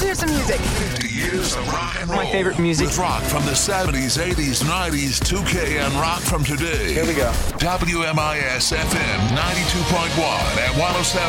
hear some music. 50 years of rock and roll. My favorite music. With rock from the 70s, 80s, 90s, 2K, and rock from today. Here we go. WMIS FM 92.1 at 107.